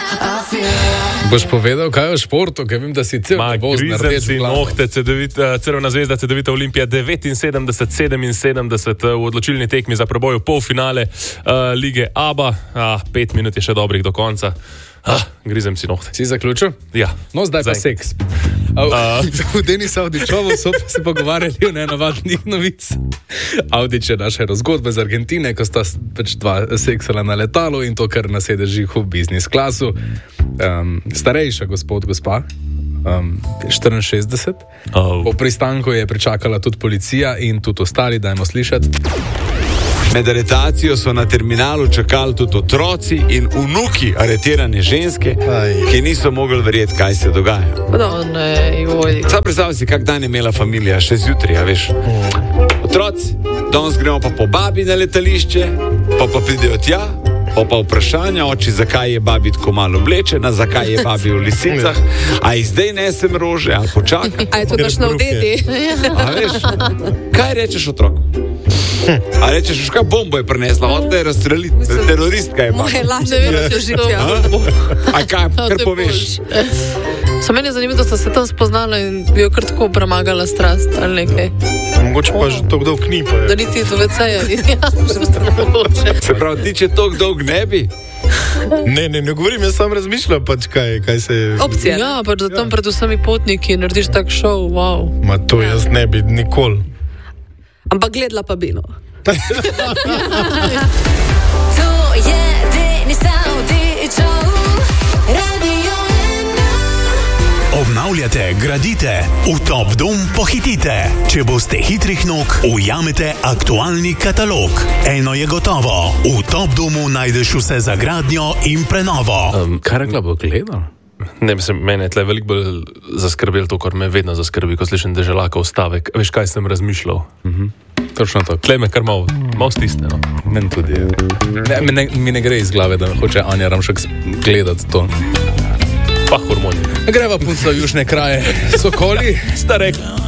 Boš povedal, kaj je v športu, ker vem, da si cel voz na rdeč glavo. Nohte, Crvena zvezda, Cedevita Olimpija 79-77 v odločilni tekmi za preboj v polfinale lige ABA. 5 minut je še dobrih do konca. Grizem si nohte. Si zaključil? Ja. No, zdaj pa seks. V Denis Avdićovu so se pogovarjali o nenavadnih novic. Avdić je naše razgodbe z Argentine, ko sta pač dva seksala na letalu in to kar na sedežih v biznis klasu. Starejša gospa, 64. Po pristanku je pričakala tudi policija in tudi ostali, dajmo slišati. Med aretacijo so na terminalu čakali tudi otroci in vnuki aretirane ženske, ki niso mogli verjeti, kaj se dogaja. Sam predstavljaj si, kak dan je imela familija, še zjutraj, veš. Otroci, danes gremo pa po babi na letališče, pa pridejo tja, pa vprašanja, oči, zakaj je babi tako malo oblečena, zakaj je babi v lisicah, a ji zdaj nesem rože, ali počakam. A je to kakšno vdeti? A veš, kaj rečeš otroku? A rečeš, kaj bombo je prinesla, od te razstreliti, teroristka je Moje laže vedno življa. A kaj, kar poveš? So meni zanimivo, da sta se tam spoznala in bi jo kar tako premagala strast ali nekaj. Mogoče pa že toliko dolg ni. Da niti do WC-ja. Se pravi, ti če toliko dolg ne bi? Ne govorim, jaz sam razmišljam, pač kaj se... Opcija. Ja, pač da tam pred vsemi potniki narediš tak šov, wow. Ma to jaz ne bi nikoli. Ampak gledala pa bi, no. To je Denis Avdićov, Radio 1. Obnavljate, gradite, v Top Dom pohitite. Če boste hitrih nog, ujamete aktualni katalog. Eno je gotovo, v Top Domu najdeš vse za gradnjo in prenovo. Kaj rekla bo gledal? Ne, mislim, mene je tle veliko bolj zaskrbelo to, kar me vedno zaskrbi, ko slišim Deželakov stavek. Veš, kaj sem razmišljal? Točno to. Tle me kar malo stisne, no. Meni tudi je. Mi ne gre iz glave, da hoče Anja Ramšek gledati to. Pa hormoni. Greva punca v južne kraje. Sokoli. Sta rekla.